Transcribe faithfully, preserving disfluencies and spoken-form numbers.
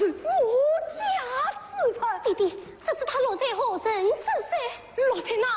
是我家之法。 弟弟，这是他落在后生之身。 落在哪